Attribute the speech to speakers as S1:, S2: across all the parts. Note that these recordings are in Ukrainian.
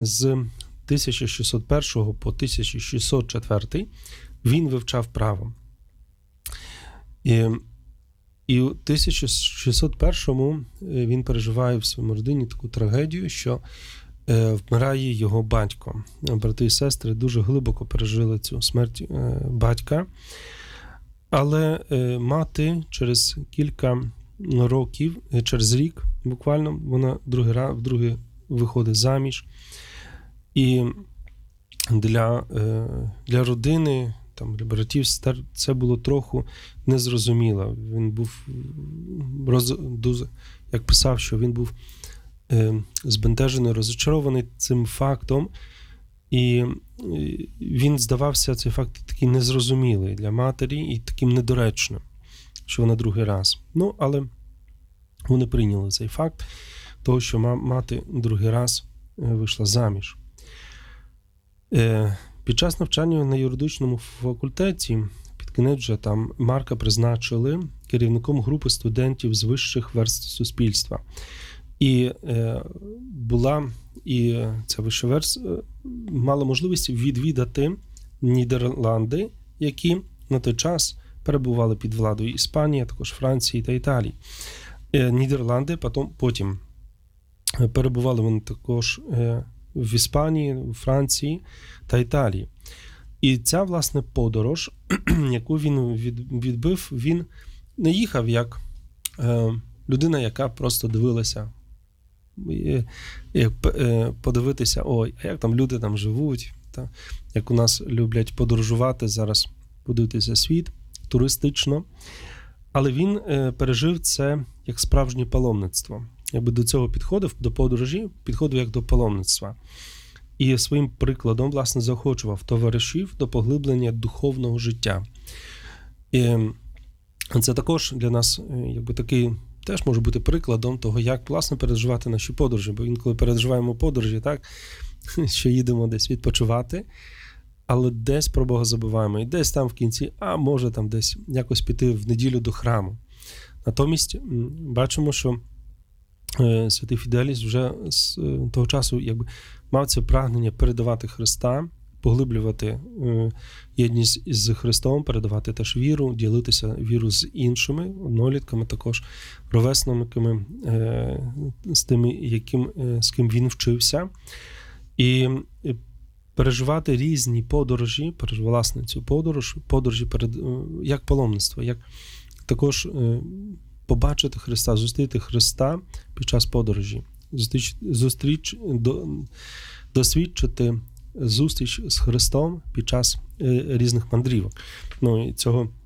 S1: з 1601 по 1604 він вивчав право. І у 1601-му він переживає в своєму родині таку трагедію, що вмирає його батько. Брати і сестри дуже глибоко пережили цю смерть батька. Але мати через кілька років, через рік буквально, вона вдруге виходить заміж. І для родини, там, для братів, сестер, це було трохи незрозуміло. Він був, як писав, що він був збентежений, розчарований цим фактом, і він здавався, цей факт, такий незрозумілий для матері і таким недоречним, що вона другий раз. Ну, але вони прийняли цей факт того, що мати другий раз вийшла заміж. Під час навчання на юридичному факультеті, під кінець вже там Марка призначили керівником групи студентів з вищих верств суспільства. І ця вища верства мала можливість відвідати Нідерланди, які на той час перебували під владою Іспанії, а також Франції та Італії. Нідерланди потім перебували вони також в Іспанії, у Франції та Італії. І ця, власне, подорож, яку він відбив, він не їхав як людина, яка просто дивилася, подивитися, ой, а як там люди там живуть, як у нас люблять подорожувати зараз, подивитися світ туристично. Але він пережив це як справжнє паломництво. Якби до цього підходив, до подорожі, підходив як до паломництва. І своїм прикладом, власне, заохочував товаришів до поглиблення духовного життя. І це також для нас, якби такий, теж може бути прикладом того, як, власне, переживати наші подорожі. Бо інколи переживаємо подорожі, так, що їдемо десь відпочивати, але десь про Бога забуваємо. І десь там в кінці, може там десь якось піти в неділю до храму. Натомість бачимо, що святий Фіделіс вже з того часу якби мав це прагнення передавати Христа, поглиблювати єдність з Христом, передавати теж віру, ділитися віру з іншими, однолітками, також ровесниками, з тими, з ким він вчився. І переживати різні подорожі, власне, цю подорожі як паломництво, як також побачити Христа, зустріти Христа під час подорожі, досвідчити зустріч з Христом під час різних мандрівок. Ну, і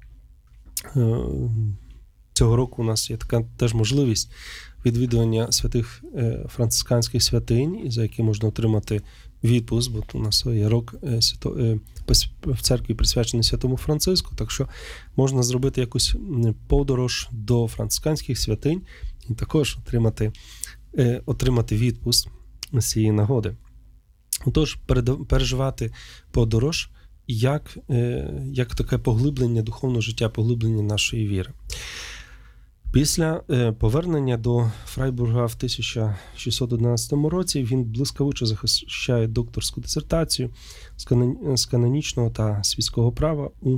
S1: цього року у нас є така теж можливість відвідування святих францисканських святинь, за які можна отримати відпуск, бо у нас є рок в церкві присвячений Святому Франциску, так що можна зробити якусь подорож до францисканських святинь і також отримати відпуск з цієї нагоди. Отож, переживати подорож як таке поглиблення духовного життя, поглиблення нашої віри. Після повернення до Фрайбурга в 1611 році він блискавично захищає докторську дисертацію з канонічного та світського права у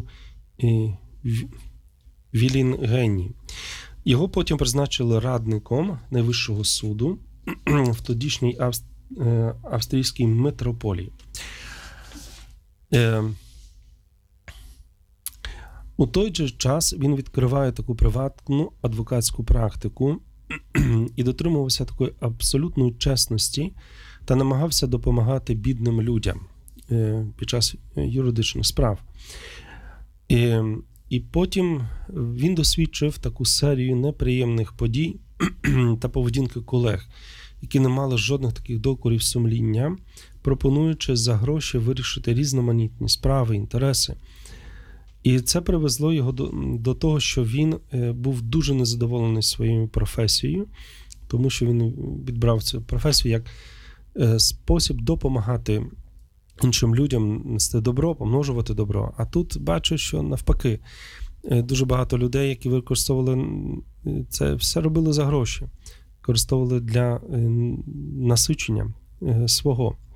S1: Вілінгені. Його потім призначили радником Найвищого суду в тодішній австрійській митрополії. У той же час він відкриває таку приватну адвокатську практику і дотримувався такої абсолютної чесності та намагався допомагати бідним людям під час юридичних справ. І потім він досвідчив таку серію неприємних подій та поведінки колег, які не мали жодних таких докорів сумління, пропонуючи за гроші вирішити різноманітні справи, інтереси. І це привезло його до того, що він був дуже незадоволений своєю професією, тому що він відбрав цю професію як спосіб допомагати іншим людям нести добро, помножувати добро. А тут бачу, що навпаки, дуже багато людей, які використовували це, все робили за гроші, використовували для насичення свого.